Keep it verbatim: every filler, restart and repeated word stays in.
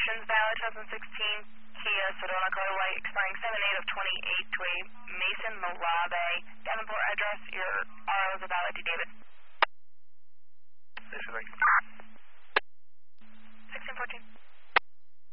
registration's valid, twenty sixteen Kia Sedona color white, expiring seven eight of twenty-eight to a Mason Malabe. Davenport address, your R O is a valid, David.